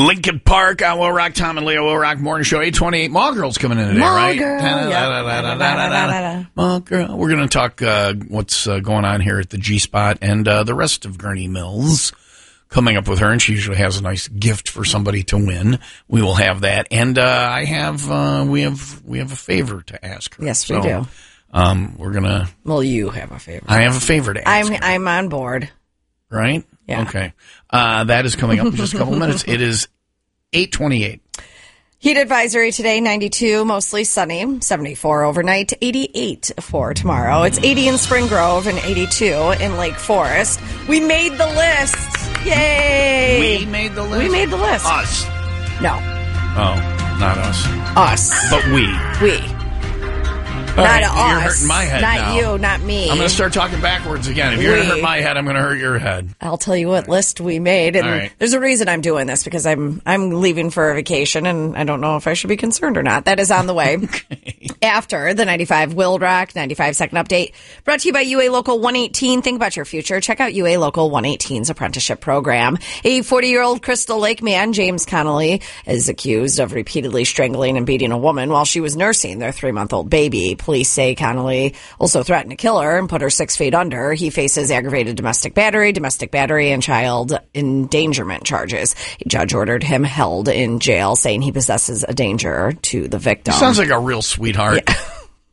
Lincoln Park on Will Rock, Tom and Leo, Will Rock Morning Show, 828. Mall Girl's coming in today, right? Mall Girl. We're going to talk what's going on here at the G-Spot and the rest of Gurney Mills. Coming up with her, and she usually has a nice gift for somebody to win. We will have that, and we have a favor to ask her. Yes, we do. We're gonna. Well, you have a favor. I have a favor to ask. I'm on board. Right? Yeah. Okay. That is coming up in just a couple minutes. It is 8:28. Heat advisory today, 92, mostly sunny, 74 overnight, 88 for tomorrow. It's 80 in Spring Grove and 82 in Lake Forest. We made the list. Yay! We made the list? We made the list. Us? No. Oh, not us. Us. But we. We. All not right, us. You're hurting my head not now. You, not me. I'm going to start talking backwards again. If you're going to hurt my head, I'm going to hurt your head. I'll tell you what list we made. And right. There's a reason I'm doing this, because I'm leaving for a vacation, and I don't know if I should be concerned or not. That is on the way. Okay. After the 95 Will Rock 95 second update, brought to you by UA Local 118. Think about your future. Check out UA Local 118's apprenticeship program. A 40-year-old Crystal Lake man, James Connolly, is accused of repeatedly strangling and beating a woman while she was nursing their 3-month-old baby. Police say Connolly also threatened to kill her and put her 6 feet under. He faces aggravated domestic battery, and child endangerment charges. A judge ordered him held in jail, saying he possesses a danger to the victim. Sounds like a real sweetheart. Yeah.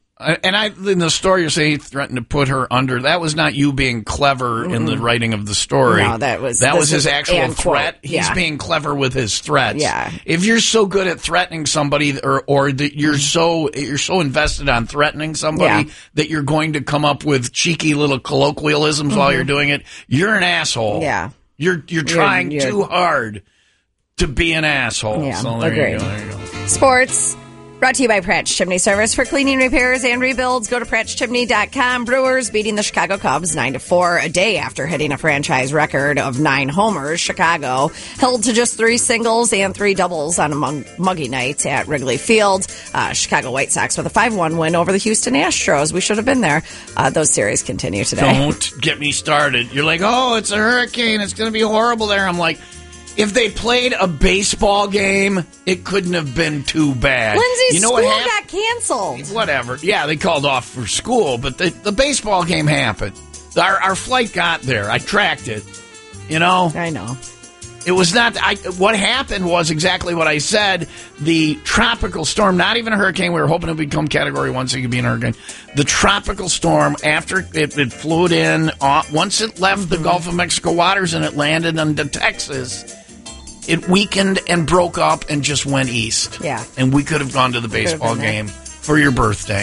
And in the story, you say he threatened to put her under. That was not you being clever in the writing of the story. No, that was his actual threat. Yeah. He's being clever with his threats. Yeah. If you're so good at threatening somebody, or that you're so invested on threatening somebody that you're going to come up with cheeky little colloquialisms while you're doing it, you're an asshole. Yeah. You're trying too hard to be an asshole. Yeah, So there agreed. you go. There you go. Sports. Brought to you by Pratt's Chimney Service. For cleaning, repairs, and rebuilds, go to prattschimney.com. Brewers beating the Chicago Cubs 9-4 a day after hitting a franchise record of 9 homers. Chicago held to just 3 singles and 3 doubles on a muggy night at Wrigley Field. Chicago White Sox with a 5-1 win over the Houston Astros. We should have been there. Those series continue today. Don't get me started. You're like, oh, it's a hurricane. It's going to be horrible there. I'm like, if they played a baseball game, it couldn't have been too bad. Lindsay's school got canceled. Whatever. Yeah, they called off for school, but the baseball game happened. Our flight got there. I tracked it. You know? I know. It was not... what happened was exactly what I said. The tropical storm, not even a hurricane. We were hoping it would become Category 1 so it could be an hurricane. The tropical storm, after it flew in, once it left the Gulf of Mexico waters and it landed into Texas... It weakened and broke up and just went east. Yeah. And we could have gone to the baseball game for your birthday. I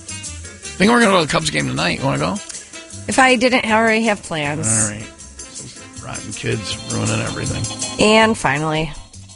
think we're going to go to the Cubs game tonight. You want to go? If I didn't already have plans. All right. Those rotten kids ruining everything. And finally,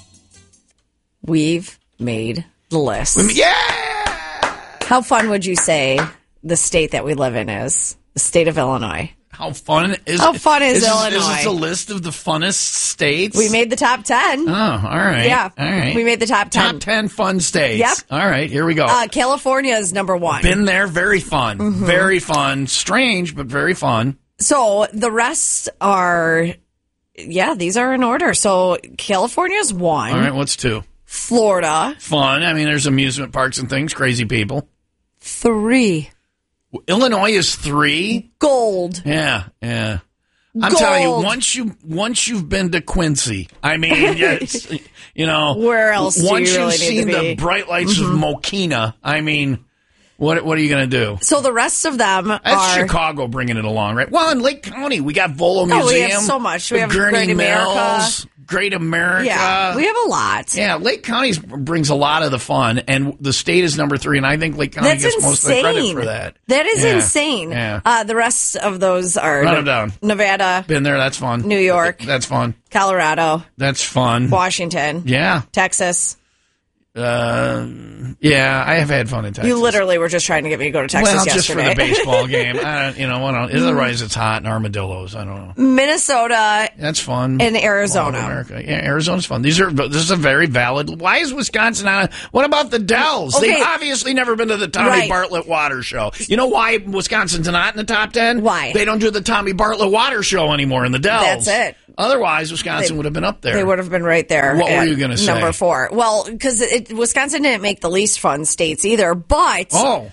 we've made the list. Yeah! How fun would you say the state that we live in is? The state of Illinois. How fun is Illinois? Is this a list of the funnest states? We made the top 10. Oh, all right. Yeah. All right. We made the top 10. Top 10 fun states. Yep. All right, here we go. California is number 1. Been there. Very fun. Mm-hmm. Very fun. Strange, but very fun. So the rest are, these are in order. So California's 1. All right, what's 2? Florida. Fun. I mean, there's amusement parks and things. Crazy people. 3. Illinois is 3. Gold. Yeah. I'm telling you, once you've been to Quincy, I mean, yes, you know, where else? Once do you really you've seen the bright lights of Mokina, I mean, what are you going to do? So the rest of them That's Chicago bringing it along, right? Well, in Lake County, we got Volo Museum. We have so much. We have Gurney Great America. Mills, Great America. Yeah, we have a lot. Yeah, Lake County brings a lot of the fun, and the state is number 3, and I think Lake County That's gets most of the credit for that. That is insane. Yeah. The rest of those are Run them down. Nevada. Been there, that's fun. New York. That's fun. Colorado. That's fun. Washington. Yeah. Texas. Yeah, I have had fun in Texas. You literally were just trying to get me to go to Texas just for yesterday. the baseball game. Otherwise it's hot and armadillos. I don't know. Minnesota. That's fun. And Arizona. America. Yeah, Arizona's fun. This is a very valid. Why is Wisconsin on? What about the Dells? Okay. They've obviously never been to the Tommy Bartlett Water Show. You know why Wisconsin's not in the top 10? Why? They don't do the Tommy Bartlett Water Show anymore in the Dells. That's it. Otherwise, Wisconsin would have been up there. They would have been right there. What were you going to say? Number 4. Well, because Wisconsin didn't make the least fun states either. But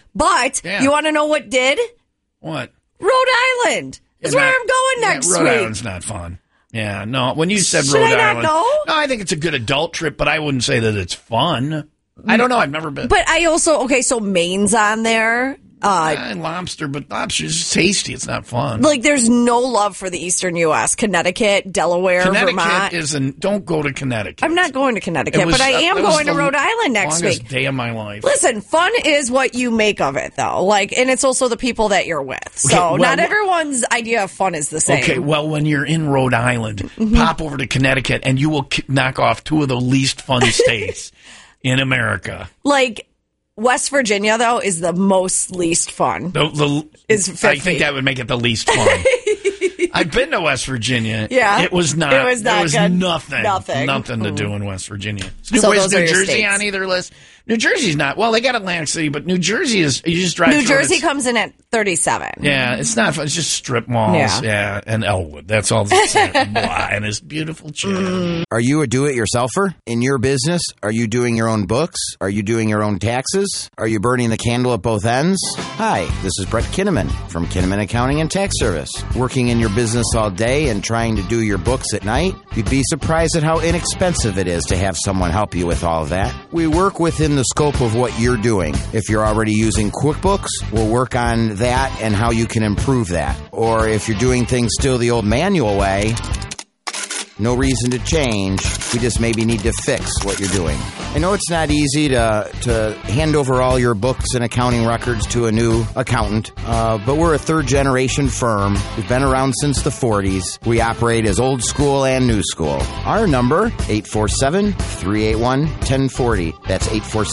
you want to know what did? What? Rhode Island is where I'm going next week. Rhode Island's not fun. Yeah, no. When you said Should Rhode I Island, not know? No, I think it's a good adult trip, but I wouldn't say that it's fun. I don't know. I've never been. But I also so Maine's on there. Lobster, but lobster's just tasty. It's not fun. Like, there's no love for the eastern U.S. Connecticut, Delaware, Vermont. Don't go to Connecticut. I'm not going to Connecticut, but I am going to Rhode Island next week. Day of my life. Listen, fun is what you make of it, though. Like, and it's also the people that you're with. So not everyone's idea of fun is the same. Okay, well, when you're in Rhode Island, pop over to Connecticut, and you will knock off 2 of the least fun states in America. Like, West Virginia, though, is the most least fun. I think that would make it the least fun. I've been to West Virginia. Yeah. It was not. It was not good. Nothing to do in West Virginia. So is New Jersey states. on either list? New Jersey's not. Well, they got Atlantic City, but New Jersey is, you just drive New through Jersey comes in at 37. Yeah, it's not fun. It's just strip malls. Yeah, and Elwood. That's all. And it's beautiful children. Are you a do-it-yourselfer? In your business, are you doing your own books? Are you doing your own taxes? Are you burning the candle at both ends? Hi, this is Brett Kinnaman from Kinnaman Accounting and Tax Service. Working in your business all day and trying to do your books at night? You'd be surprised at how inexpensive it is to have someone help you with all of that. We work within the scope of what you're doing. If you're already using QuickBooks, we'll work on that and how you can improve that. Or if you're doing things still the old manual way, no reason to change. We just maybe need to fix what you're doing. I know it's not easy to hand over all your books and accounting records to a new accountant, but we're a third-generation firm. We've been around since the 40s. We operate as old school and new school. Our number, 847-381-1040. That's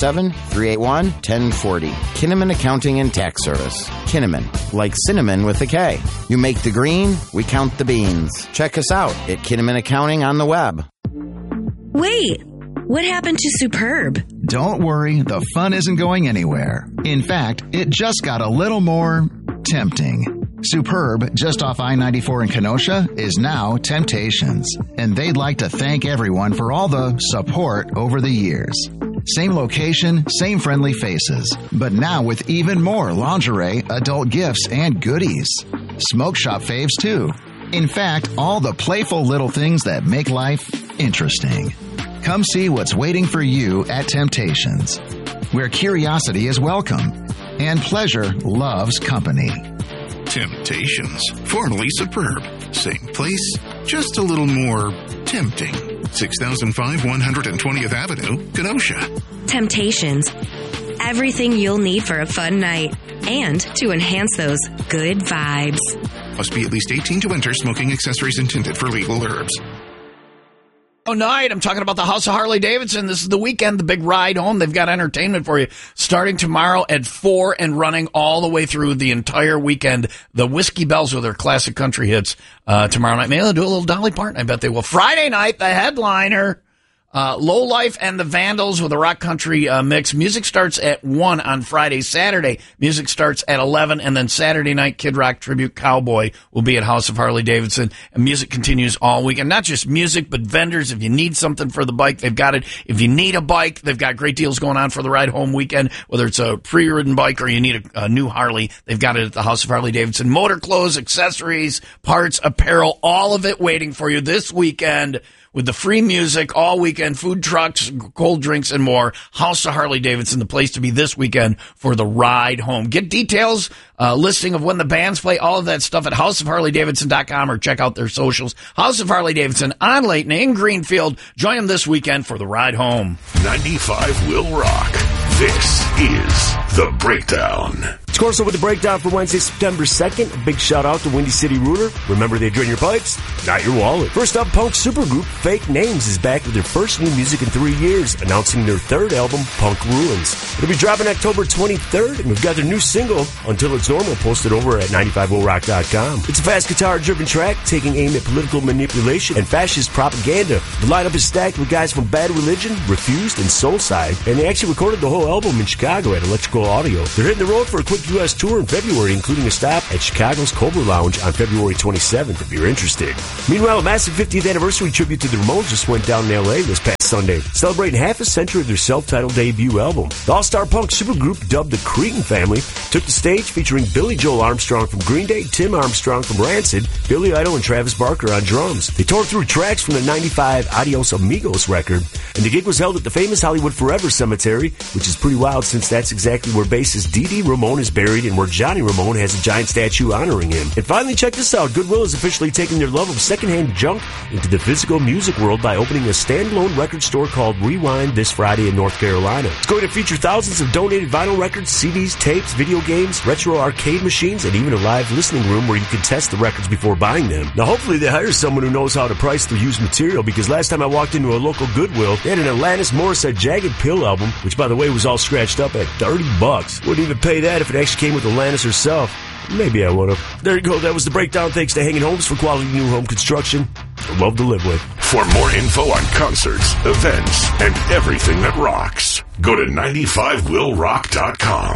847-381-1040. Kinnaman Accounting and Tax Service. Kinnaman, like cinnamon with a K. You make the green, we count the beans. Check us out at Kinnaman Accounting on the web. Wait, what happened to Superb? Don't worry, the fun isn't going anywhere. In fact, it just got a little more tempting. Superb, just off I-94 in Kenosha, is now Temptations, and they'd like to thank everyone for all the support over the years. Same location, same friendly faces, but now with even more lingerie, adult gifts, and goodies. Smoke shop faves, too. In fact, all the playful little things that make life interesting. Come see what's waiting for you at Temptations, where curiosity is welcome and pleasure loves company. Temptations, formerly Superb. Same place, just a little more tempting. 6005 120th Avenue, Kenosha. Temptations. Everything you'll need for a fun night and to enhance those good vibes. Must be at least 18 to enter. Smoking accessories intended for legal herbs. Night. I'm talking about the House of Harley Davidson. This is the weekend, the big ride home. They've got entertainment for you starting tomorrow at 4 and running all the way through the entire weekend. The Whiskey Bells with their classic country hits tomorrow night. Maybe they'll do a little Dolly Parton. I bet they will. Friday night, the headliner, Low Life and the Vandals with a rock country mix. Music starts at 1 on Friday. Saturday, music starts at 11. And then Saturday night, Kid Rock Tribute Cowboy will be at House of Harley Davidson. And music continues all weekend. Not just music, but vendors. If you need something for the bike, they've got it. If you need a bike, they've got great deals going on for the ride home weekend. Whether it's a pre-ridden bike or you need a new Harley, they've got it at the House of Harley Davidson. Motor clothes, accessories, parts, apparel, all of it waiting for you this weekend. With the free music all weekend, food trucks, cold drinks, and more. House of Harley Davidson, the place to be this weekend for the ride home. Get details, listing of when the bands play, all of that stuff at houseofharleydavidson.com or check out their socials. House of Harley Davidson on Layton in Greenfield. Join them this weekend for the ride home. 95 will rock. This is The Breakdown. It's Corso with The Breakdown for Wednesday, September 2nd. A big shout out to Windy City Ruler. Remember, they drain your pipes, not your wallet. First up, punk supergroup Fake Names is back with their first new music in 3 years, announcing their third album, Punk Ruins. It'll be dropping October 23rd, and we've got their new single, Until It's Normal, posted over at 95WillRock.com. It's a fast guitar-driven track, taking aim at political manipulation and fascist propaganda. The lineup is stacked with guys from Bad Religion, Refused, and Soulside, and they actually recorded the whole album in Chicago at Electrical Audio. They're hitting the road for a quick U.S. tour in February, including a stop at Chicago's Cobra Lounge on February 27th, if you're interested. Meanwhile, a massive 50th anniversary tribute to the Ramones just went down in L.A. this past Sunday, celebrating half a century of their self-titled debut album. The all-star punk supergroup dubbed the Cretin Family took the stage featuring Billy Joel Armstrong from Green Day, Tim Armstrong from Rancid, Billy Idol, and Travis Barker on drums. They tore through tracks from the 95 Adios Amigos record, and the gig was held at the famous Hollywood Forever Cemetery, which is pretty wild since that's exactly where bassist Dee Dee Ramone is buried and where Johnny Ramone has a giant statue honoring him. And finally, check this out. Goodwill is officially taking their love of secondhand junk into the physical music world by opening a standalone record store called Rewind this Friday in North Carolina. It's going to feature thousands of donated vinyl records, CDs, tapes, video games, retro arcade machines, and even a live listening room where you can test the records before buying them. Now, hopefully they hire someone who knows how to price their used material, because last time I walked into a local Goodwill, they had an Alanis Morissette Jagged Pill album, which, by the way, was all scratched up at $30. Wouldn't even pay that if it actually came with Alanis herself. Maybe I would have. There you go. That was the breakdown. Thanks to Hanging Homes for quality new home construction. Love to live with. For more info on concerts, events, and everything that rocks, go to 95willrock.com.